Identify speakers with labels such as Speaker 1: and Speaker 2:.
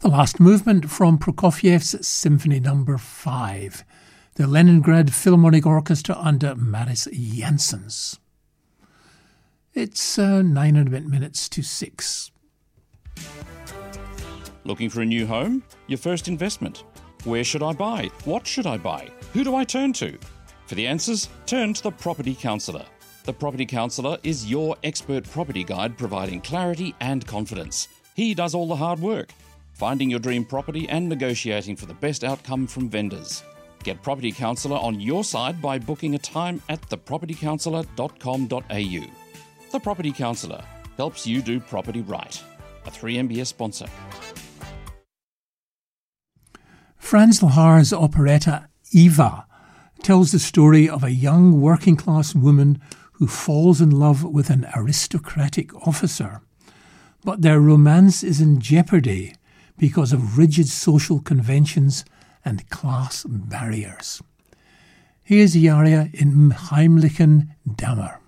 Speaker 1: The last movement from Prokofiev's Symphony No. 5, the Leningrad Philharmonic Orchestra under Maris Janssens. It's 9 to 6.
Speaker 2: Looking for a new home? Your first investment? Where should I buy? What should I buy? Who do I turn to? For the answers, turn to the Property Counsellor. The Property Counsellor is your expert property guide providing clarity and confidence. He does all the hard work, finding your dream property and negotiating for the best outcome from vendors. Get Property Counsellor on your side by booking a time at thepropertycounsellor.com.au. The Property Counsellor helps you do property right. A 3MBS sponsor.
Speaker 1: Franz Lhar's operetta Eva tells the story of a young working-class woman who falls in love with an aristocratic officer. But their romance is in jeopardy because of rigid social conventions and class barriers. Here's the aria in Heimlichen Dämmer.